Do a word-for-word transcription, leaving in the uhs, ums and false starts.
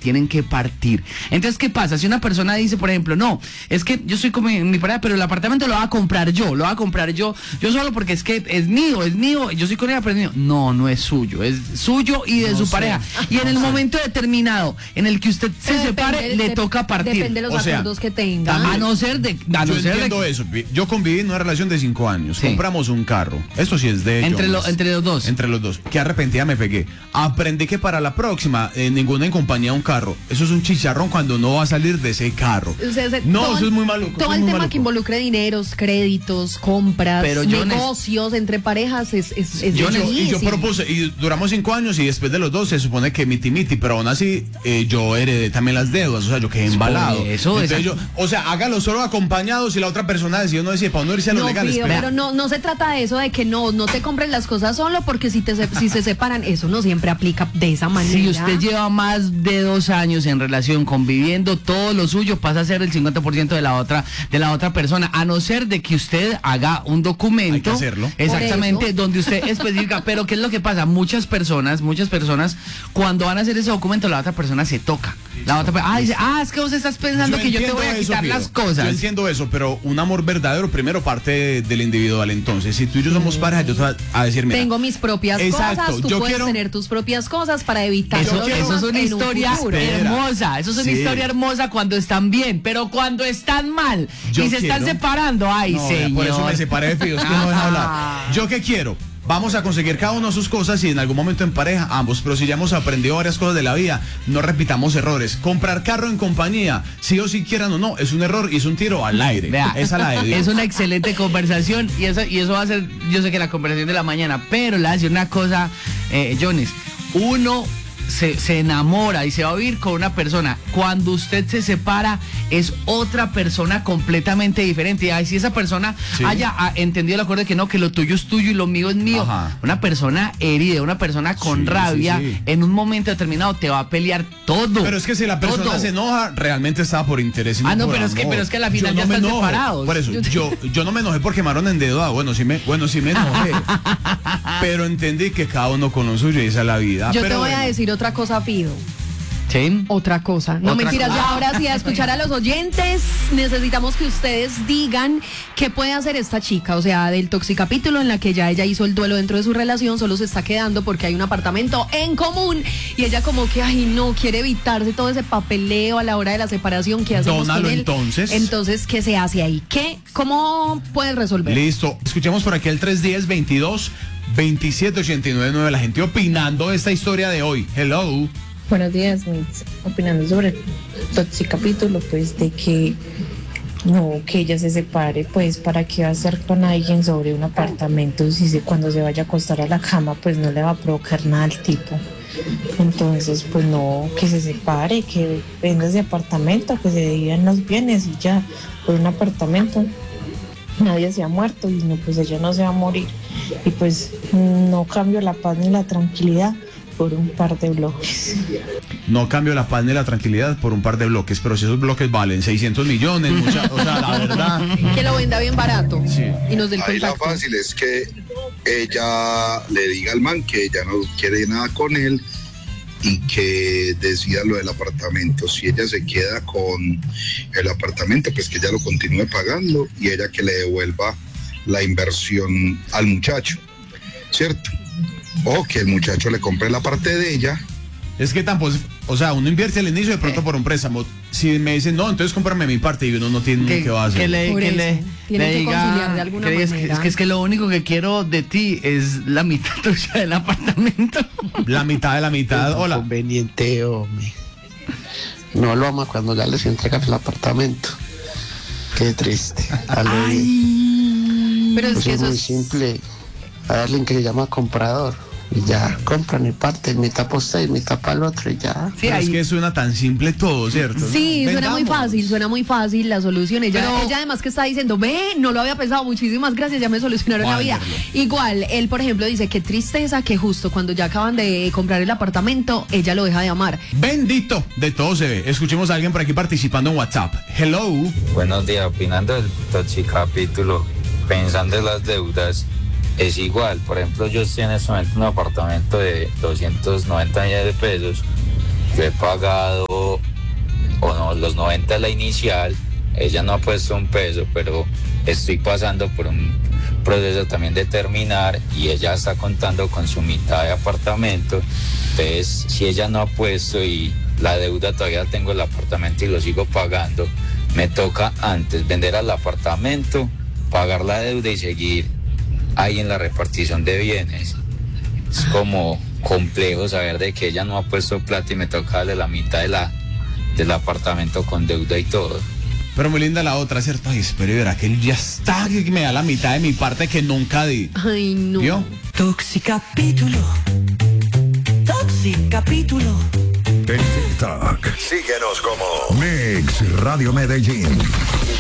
tienen que partir. Entonces, ¿qué pasa? Si una persona dice, por ejemplo, no, es que yo estoy con mi, mi pareja, pero el apartamento lo voy a comprar yo, lo voy a comprar yo, yo solo porque es que es mío, es mío, yo soy con ella, pero es mío. No, no es suyo, es suyo y de no su sé. pareja. Y en el momento determinado en el que usted se pero separe, depende, le de, toca partir. Depende de los o sea, acuerdos que tenga. A no ser de... A no yo ser entiendo de, eso. Yo conviví en una relación de cinco años. Sí. Compramos un carro. Esto sí es de ellos. Entre, lo, entre los dos. Entre los dos. Qué arrepentida me pegué. Aprendí que para la próxima, eh, ninguna en compañía un carro. Eso es un chicharrón cuando no va a salir de ese carro. O sea, se, no, todo, eso es muy maluco. Todo el tema maluco. Que involucre dineros, créditos, compras, pero yo negocios ne- entre parejas es, es, es yo difícil. Y yo propuse, y duramos cinco años y después de los dos se supone que miti miti, pero aún así eh, yo heredé también las deudas, o sea, yo quedé embalado. Eso, Entonces yo, o sea, hágalo solo acompañados y la otra persona decidió no decir, para no irse a los no, legales. Pío, pero no, no se trata de eso, de que no, no te compren las cosas solo, porque si, te, si se separan, eso no siempre aplica de esa manera. Si usted lleva más de dos años en relación conviviendo, todo lo suyo pasa a ser el cincuenta por ciento de la otra de la otra persona, a no ser de que usted haga un documento. Hay que hacerlo. Exactamente, donde usted especifica. Pero ¿qué es lo que pasa? Muchas personas, muchas personas, cuando van a hacer ese documento, la otra persona se toca. La otra persona, ah, dice, ah, es que vos estás pensando yo que yo te voy a eso, quitar Pío. las cosas. Yo entiendo eso, pero un amor verdadero primero parte del individual. Entonces, si tú y yo somos pareja, yo te voy a decir, mira, tengo mis propias exacto, cosas, tú yo puedes quiero, tener tus propias cosas para evitar Eso, problemas eso es una en historia un futuro. hermosa, eso es una Sí. historia hermosa cuando están bien, pero cuando están mal Yo y se quiero, están separando, ay, no, señor. por eso me separé de Fío, es que no deja hablar. ¿Yo qué quiero? Vamos a conseguir cada uno sus cosas y en algún momento en pareja ambos, pero si ya hemos aprendido varias cosas de la vida, no repitamos errores. Comprar carro en compañía, sí o sí quieran o no, es un error y es un tiro al aire. Vea, esa la de Dios. Es una excelente conversación y eso, y eso va a ser, yo sé que la conversación de la mañana, pero le voy a decir una cosa, eh, Jones, uno se, se enamora y se va a vivir con una persona. Cuando usted se separa, es otra persona completamente diferente. Y si esa persona sí. haya a, entendido el acuerdo de que no, que lo tuyo es tuyo y lo mío es mío, ajá. Una persona herida, una persona con sí, rabia, sí, sí. en un momento determinado te va a pelear todo. Pero es que si la persona todo. se enoja, realmente estaba por interés. Y ah, no, no, por pero amor. es que, pero es que a la final yo ya no están separados. Por eso, yo, yo, yo no me enojé porque Marón endeudado. Bueno, sí me, bueno, sí me enojé. Pero entendí que cada uno con lo suyo y esa es la vida. Yo pero te voy bueno. a decir otra cosa, Pido. ¿Sí? Otra cosa. No, ¿Otra mentiras, cosa? ya ahora sí, a escuchar a los oyentes, necesitamos que ustedes digan qué puede hacer esta chica, o sea, del toxicapítulo en la que ya ella hizo el duelo dentro de su relación, solo se está quedando porque hay un apartamento en común y ella como que, ay, no, quiere evitarse todo ese papeleo a la hora de la separación que hacemos Dónalo, con él. entonces. Entonces, ¿qué se hace ahí? ¿Qué? ¿Cómo puedes resolver? Listo. Escuchemos por aquí el tres uno cero, veintidós, veintisiete, ochenta y nueve nueve, la gente opinando de esta historia de hoy. Hello. Buenos días, mis, opinando sobre el toxicapítulo, pues de que no, que ella se separe, pues para qué va a estar con alguien sobre un apartamento si se, cuando se vaya a acostar a la cama, pues no le va a provocar nada al tipo. Entonces, pues no, que se separe, que venda ese apartamento, que se dividan los bienes y ya, por un apartamento nadie se ha muerto y no, pues ella no se va a morir. Y pues no cambio la paz ni la tranquilidad por un par de bloques. No cambio la paz ni la tranquilidad por un par de bloques, pero si esos bloques valen seiscientos millones, mucha, o sea, la verdad. Que lo venda bien barato. Sí. Y nos dé el Ahí contacto. la fácil es que ella le diga al man que ella no quiere nada con él y que decida lo del apartamento. Si ella se queda con el apartamento, pues que ella lo continúe pagando y ella que le devuelva la inversión al muchacho, ¿cierto? O que el muchacho le compre la parte de ella. Es que tampoco, o sea, uno invierte al inicio de pronto por un préstamo. Si me dicen, no, entonces cómprame mi parte y uno no tiene que, qué va a hacer. Que le, Por que eso, le, tiene le que diga, conciliar de alguna que diga, es, manera. que, es que es que lo único que quiero de ti es la mitad tuya del apartamento. La mitad de la mitad, hola. Conveniente, hombre. No lo ama cuando ya les entregan el apartamento. Qué triste. Ay. Pero es Pues que es eso muy es... simple. Hay alguien que se llama comprador. Y ya compran y parten, mitad para usted y mitad para el otro y ya. Sí, Pero ahí- es que suena tan simple todo, ¿cierto? Sí, ¿No? suena muy Vendamos. fácil, suena muy fácil la solución. Ella, Pero- ella además que está diciendo, ve, no lo había pensado, muchísimas gracias, ya me solucionaron la vida. Váyanlo. Igual, él por ejemplo dice, qué tristeza que justo cuando ya acaban de comprar el apartamento, ella lo deja de amar. Bendito, de todo se ve. Escuchemos a alguien por aquí participando en WhatsApp. Hello. Buenos días, opinando del toxicapítulo, pensando en las deudas, es igual. Por ejemplo, yo estoy en este momento en un apartamento de doscientos noventa millones de pesos. Yo he pagado los noventa es la inicial, ella no ha puesto un peso, pero estoy pasando por un proceso también de terminar y ella está contando con su mitad de apartamento. Entonces, si ella no ha puesto y la deuda todavía tengo el apartamento y lo sigo pagando, me toca antes vender al apartamento, pagar la deuda y seguir ahí en la repartición de bienes. Es como complejo saber de que ella no ha puesto plata y me toca darle la mitad de la, del apartamento con deuda y todo. Pero muy linda la otra, ¿cierto? Ay, espero y verá que él ya está, que me da la mitad de mi parte que nunca di. Ay, no. ¿Vio? Toxicapítulo. Toxicapítulo. En TikTok, síguenos como Mix Radio Medellín.